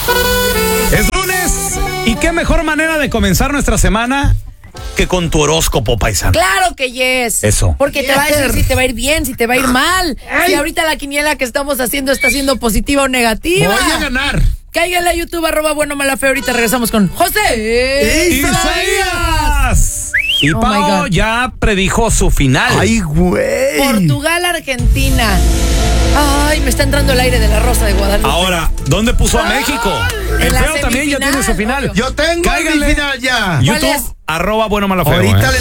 Es lunes y qué mejor manera de comenzar nuestra semana que con tu horóscopo, paisano. Claro que yes. Eso. Porque te va a decir si te va a ir bien, si te va a ir mal. Si ahorita la quiniela que estamos haciendo está siendo positiva o negativa. Voy a ganar. Cáigale a YouTube, @buenomalafe. Ahorita regresamos con José Isaías. Y Oh, my Pao God. ya predijo su final. Ay, güey. Portugal, Argentina. Ay, me está entrando el aire de la Rosa de Guadalupe. Ahora, ¿dónde puso a México? En El la feo también ya semifinal, tiene su final. obvio. Yo tengo Cáiganle. mi final ya. ¿Cuál es? YouTube, @buenomalafe. Ahorita